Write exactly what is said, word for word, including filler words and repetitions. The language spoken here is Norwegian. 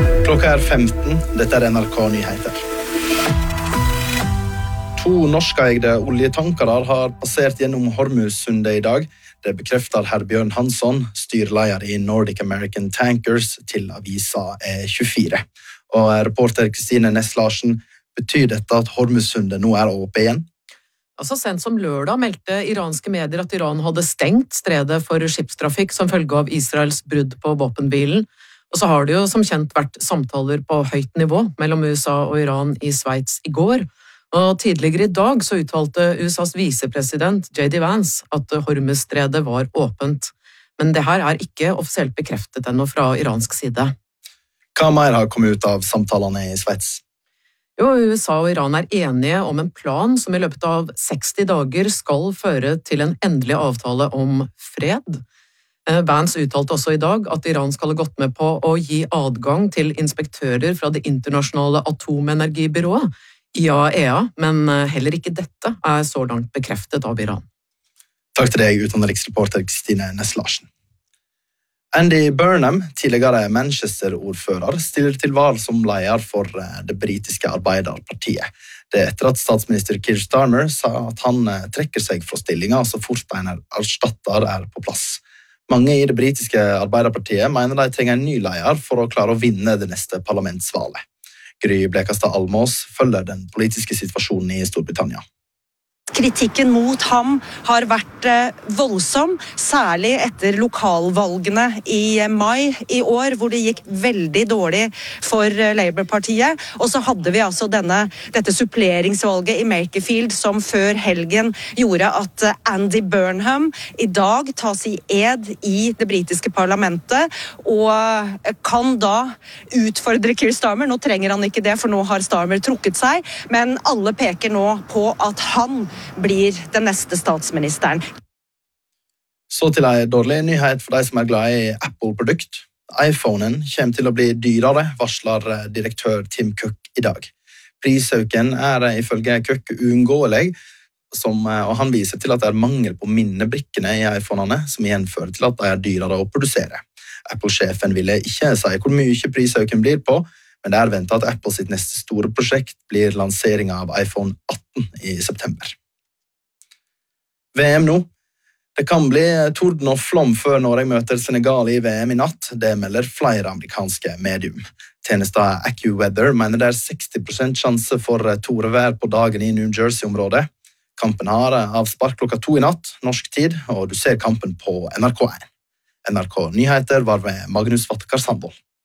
Klokka er femten, dette er N R K Nyheter. To norskeide oljetankere har passert gjennom Hormuzsundet i dag. Det bekrefter Herbjørn Hansson, styreleder i Nordic American Tankers, til avisa E tjuefire. Og reporter Kristine Næss Larsen, betyr dette at Hormuzsundet nå er åpent igjen? Så sent som lørdag meldte iranske medier at Iran hadde stengt stredet for skipstrafikk som følge av Israels brudd på våpenhvilen. Og så har det jo som kjent vært samtaler på høyt nivå mellom U S A og Iran i Sveits i går. Og tidligere i dag så uttalte U S As visepresident J D Vance at Hormuzstredet var åpent. Men det her er ikke offisielt bekreftet ennå fra iransk side. Hva mer har kommet ut av samtalene i Sveits? Jo, U S A og Iran er enige om en plan som i løpet av seksti dager skal føre til en endelig avtale om fred. Vance uttalte også i dag at Iran skal ha gått med på å gi adgang til inspektører fra det internasjonale atomenergibyrået, I A E A, men heller ikke dette er så langt bekreftet av Iran. Takk til deg, utenriksreporter Kristine Næss Larsen. Andy Burnham, tidligere Manchester-ordfører, stiller til valg som leder for det britiske Arbeiderpartiet. Det er etter at statsminister Keir Starmer sa at han trekker seg fra stillingen så fort en erstatter er på plass. Mange i det britiske Arbeiderpartiet mener de trenger en ny leder for å klare å vinne det neste parlamentsvalget. Gry Blekastad Almås følger den politiske situasjonen i Storbritannia. Kritikken mot ham har vært voldsom, særlig etter lokalvalgene i mai i år, hvor det gikk veldig dårlig for Labour-partiet. Og så hadde vi altså denne, dette suppleringsvalget i Makerfield som før helgen gjorde at Andy Burnham i dag tas i ed i det britiske parlamentet, og kan da utfordre Keir Starmer. Nå trenger han ikke det, for nå har Starmer trukket seg, men alle peker nå på at han blir den neste statsministeren. Så til en dårlig nyhet for de som er glad i Apple-produkt. iPhonen kommer til å bli dyrere, varsler direktør Tim Cook i dag. Prisøken er ifølge Cook uunngåelig, som, og han viser til at det er mangel på minnebrikkene i iPhonene, som igjen fører til at de er dyrere å produsere. Apple-sjefen ville ikke si hvor mye prisøken blir på, men det er ventet at Apple sitt neste store prosjekt blir lanseringen av iPhone atten i september. V M nå. Det kan bli torden og flom før Norge møter Senegal i V M i natt. Det melder flere amerikanske medium. Tjenesten AccuWeather mener det er seksti prosent sjanse for torevær på dagen i New Jersey-området. Kampen har avspark klokka to i natt, norsk tid, og du ser kampen på N R K én. N R K Nyheter var ved Magnus Vattekar Sandvold.